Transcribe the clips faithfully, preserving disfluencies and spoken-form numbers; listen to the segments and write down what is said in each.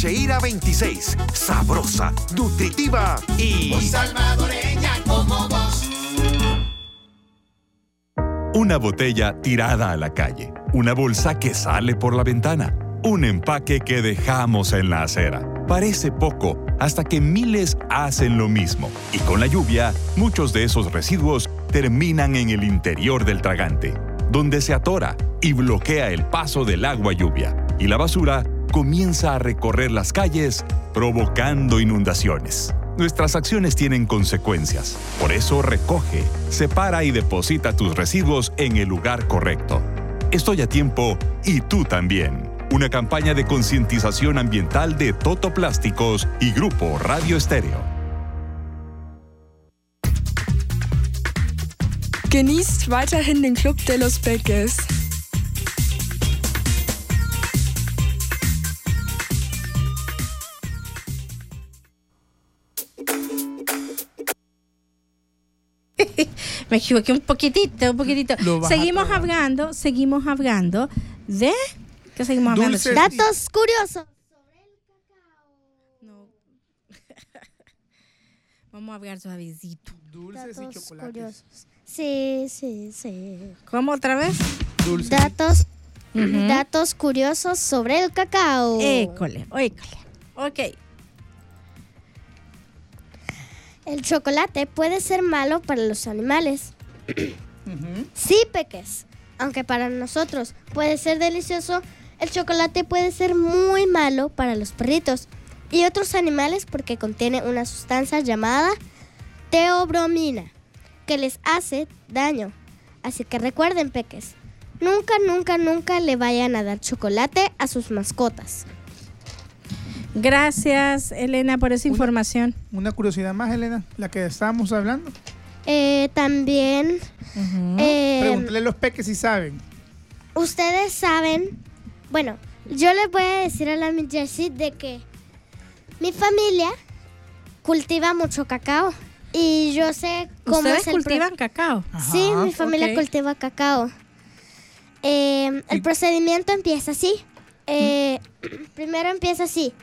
Cheira veintiséis, sabrosa, nutritiva y muy salvadoreña como vos. Una botella tirada a la calle, una bolsa que sale por la ventana, un empaque que dejamos en la acera. Parece poco hasta que miles hacen lo mismo. Y con la lluvia, muchos de esos residuos terminan en el interior del tragante, donde se atora y bloquea el paso del agua lluvia. Y la basura comienza a recorrer las calles, provocando inundaciones. Nuestras acciones tienen consecuencias. Por eso recoge, separa y deposita tus residuos en el lugar correcto. Estoy a tiempo y tú también. Una campaña de concientización ambiental de Toto Plásticos y Grupo Radio Estéreo. Genießt weiterhin den Club de los Peques. Me equivoqué un poquitito, un poquitito. Seguimos hablando, seguimos hablando de... ¿Qué seguimos hablando? Dulces Datos y... curiosos sobre el cacao. No. Vamos a hablar suavecito. Dulces Datos y chocolates. Curiosos. Sí, sí, sí. ¿Cómo otra vez? Dulces. Datos, uh-huh. datos curiosos sobre el cacao. École, école. Ok. El chocolate puede ser malo para los animales. Uh-huh. Sí, peques. Aunque para nosotros puede ser delicioso, el chocolate puede ser muy malo para los perritos y otros animales porque contiene una sustancia llamada teobromina que les hace daño. Así que recuerden, peques, nunca, nunca, nunca le vayan a dar chocolate a sus mascotas. Gracias, Elena, por esa una, información. Una curiosidad más, Elena, la que estábamos hablando. Eh, también... Uh-huh. eh, Pregúntale a los peques si saben. Ustedes saben... Bueno, yo les voy a decir a la Miss Jessie de que mi familia cultiva mucho cacao. Y yo sé cómo ¿Ustedes es el cultivan pro- cacao? Sí, Ajá, mi familia ok. cultiva cacao. Eh, el Y- procedimiento empieza así. Eh, primero empieza así.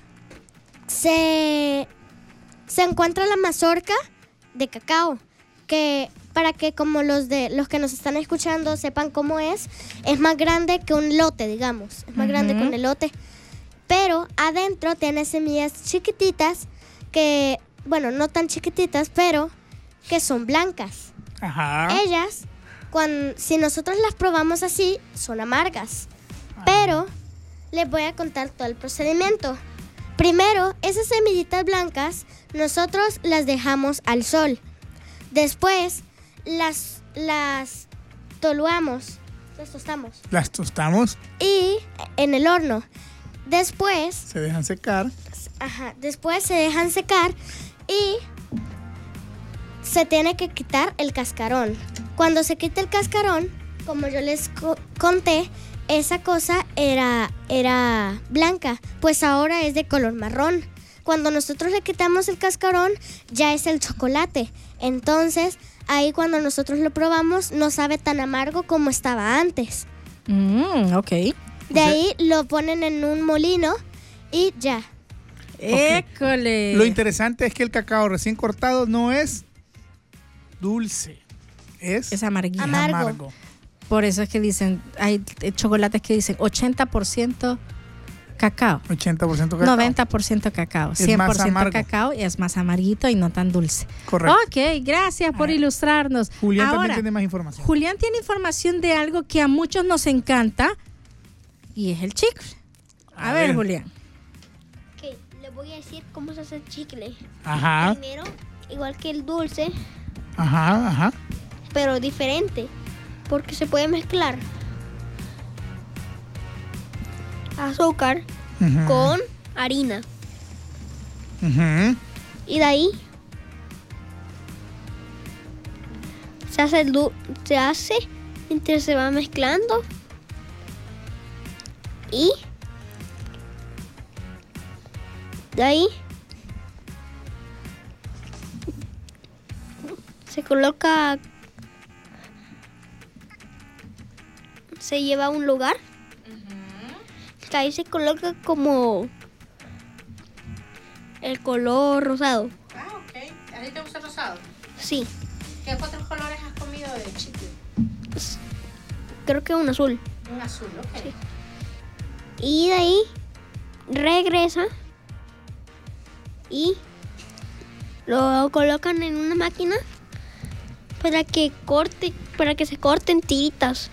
Se, se encuentra la mazorca de cacao, que para que como los de los que nos están escuchando sepan cómo es, es más grande que un lote, digamos. Es más Ujú. grande que un elote. Pero adentro tiene semillas chiquititas que, bueno, no tan chiquititas, pero que son blancas. Ajá. Ellas, cuando, si nosotros las probamos así, son amargas. Pero les voy a contar todo el procedimiento. Primero, esas semillitas blancas, nosotros las dejamos al sol. Después, las, las toluamos, las tostamos. Las tostamos, Y en el horno. Después, se dejan secar. ajá, después se dejan secar y se tiene que quitar el cascarón. Cuando se quita el cascarón, como yo les co- conté, esa cosa era, era blanca, pues ahora es de color marrón. Cuando nosotros le quitamos el cascarón, ya es el chocolate. Entonces, ahí cuando nosotros lo probamos, no sabe tan amargo como estaba antes. Mm, ok. De O sea- ahí lo ponen en un molino y ya. École. Lo interesante es que el cacao recién cortado no es dulce, es, Es amarguito. Amargo. amargo. Por eso es que dicen, hay eh, chocolates que dicen ochenta por ciento cacao, ochenta por ciento cacao. noventa por ciento cacao, Es cien por más ciento amargo. cacao y es más amarguito y no tan dulce. Correcto. Ok, gracias por Ah, ilustrarnos. Julián Ahora, también tiene más información. Julián tiene información de algo que a muchos nos encanta y es el chicle. A, A ver, ver. Julián. Ok, les voy a decir cómo se hace el chicle. Ajá, Primero, igual que el dulce, ajá, ajá. pero diferente, porque se puede mezclar azúcar Ujú, con harina. ujú. Y de ahí se hace, el du- se hace mientras se va mezclando. Y de ahí se coloca, se lleva a un lugar. Ahí se coloca como el color rosado. Ah, ok. ¿A ti te gusta el rosado? Sí, ¿Qué otros colores has comido de chicle? creo que un azul. Un azul, ok. Sí. Y de ahí regresa y lo colocan en una máquina para que corte, para que se corten tiritas.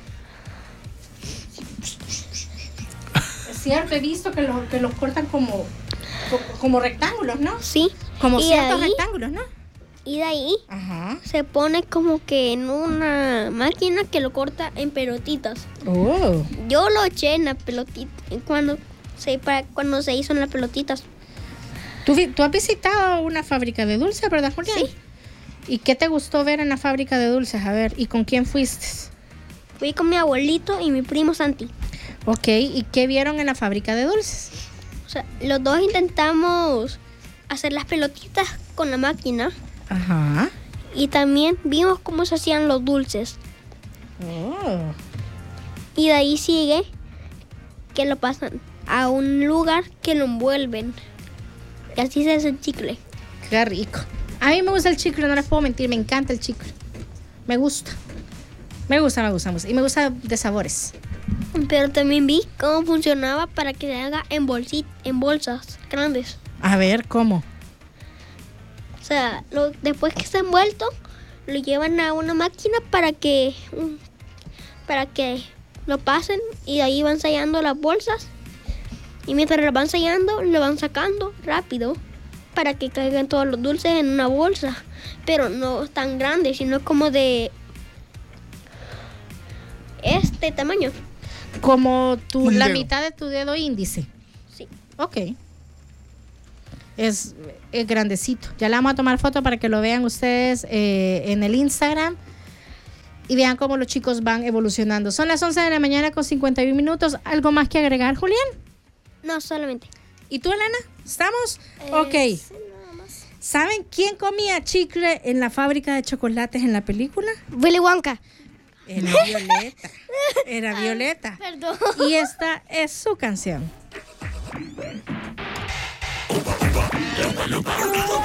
Es cierto, he visto que los, que los cortan como, como, como rectángulos, ¿no? Sí. Como Y de ciertos ahí- rectángulos, ¿no? Y de ahí Ajá. se pone como que en una máquina que lo corta en pelotitas. Oh. Yo lo eché en la pelotita cuando se, para, cuando se hizo en las pelotitas. ¿Tú, vi- tú has visitado una fábrica de dulces, ¿verdad, Julián? Sí. ¿Y qué te gustó ver en la fábrica de dulces? A ver, ¿y con quién fuiste? Fui con mi abuelito y mi primo Santi. Ok, ¿y qué vieron en la fábrica de dulces? O sea, los dos intentamos hacer las pelotitas con la máquina Ajá. y también vimos cómo se hacían los dulces. Oh. Y de ahí sigue que lo pasan a un lugar que lo envuelven. Y así se hace el chicle. Qué rico. A mí me gusta el chicle, no les puedo mentir, me encanta el chicle. Me gusta. Me gusta, me gusta, me gusta. Y me gusta de sabores. Pero también vi cómo funcionaba para que se haga en, bolsit, en bolsas grandes. A ver, ¿cómo? O sea, lo, después que está envuelto, lo llevan a una máquina para que, um, para que lo pasen y de ahí van sellando las bolsas. Y mientras las van sellando, lo van sacando rápido para que caigan todos los dulces en una bolsa. Pero no tan grande, sino como de este tamaño. Como tu, Un la dedo. mitad de tu dedo índice. Sí. Ok. Es, es grandecito. Ya le vamos a tomar foto para que lo vean ustedes eh, en el Instagram y vean cómo los chicos van evolucionando. Son las once de la mañana con cincuenta y uno minutos. ¿Algo más que agregar, Julián? No, solamente. ¿Y tú, Elena? ¿Estamos? Ok. ¿Saben quién comía chicle en la fábrica de chocolates en la película? Willy Wonka. Era Violeta. Era Violeta. Perdón. Y esta es su canción.